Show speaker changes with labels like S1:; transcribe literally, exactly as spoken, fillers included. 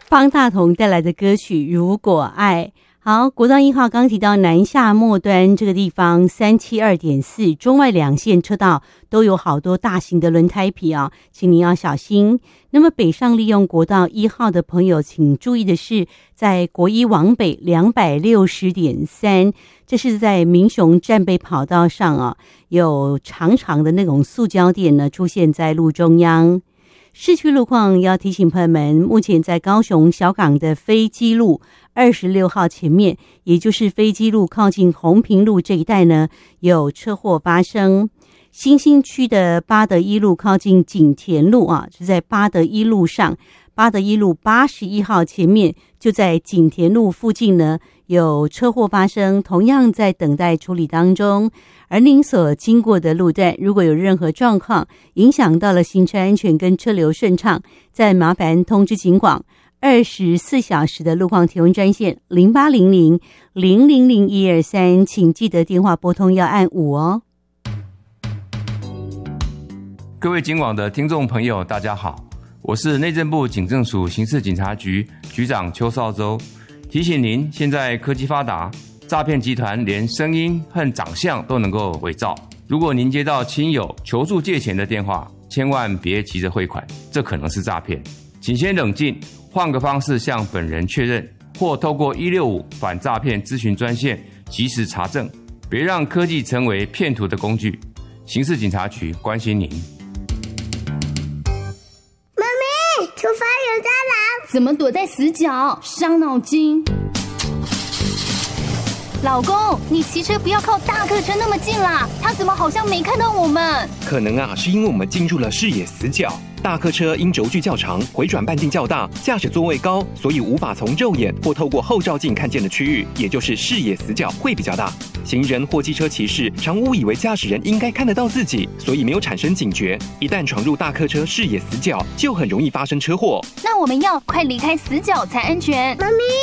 S1: 方大同带来的歌曲《如果爱》。好，国道一号刚提到南下末端这个地方三七二点四中外两线车道都有好多大型的轮胎皮啊，请您要小心。那么北上利用国道一号的朋友请注意的是，在国一往北两百六十点三，这是在民雄战备跑道上啊，有长长的那种塑胶垫呢出现在路中央。市区路况要提醒朋友们，目前在高雄小港的飞机路二十六号前面，也就是飞机路靠近红屏路这一带呢，有车祸发生。新兴区的八德一路靠近景田路啊，是在八德一路上，八德一路八十一号前面，就在景田路附近呢，有车祸发生，同样在等待处理当中。而您所经过的路段，如果有任何状况影响到了行车安全跟车流顺畅，再麻烦通知警广二十四小时的路况提问专线零八零零零零零一二三，请记得电话拨通要按五哦。
S2: 各位警广的听众朋友，大家好，我是内政部警政署刑事警察局局长邱少洲。提醒您，现在科技发达，诈骗集团连声音和长相都能够伪造。如果您接到亲友求助借钱的电话，千万别急着汇款，这可能是诈骗。请先冷静，换个方式向本人确认，或透过一六五反诈骗咨询专线及时查证，别让科技成为骗徒的工具。刑事警察局关心您。
S3: 妈咪，厨房有蟑螂！
S4: 怎么躲在死角？伤脑筋。老公，你骑车不要靠大客车那么近啦，他怎么好像没看到我们？
S5: 可能啊，是因为我们进入了视野死角。大客车因轴距较长，回转半径较大，驾驶座位高，所以无法从肉眼或透过后照镜看见的区域，也就是视野死角会比较大。行人或机车骑士常误以为驾驶人应该看得到自己，所以没有产生警觉，一旦闯入大客车视野死角，就很容易发生车祸。
S4: 那我们要快离开死角才安全。
S3: 妈咪。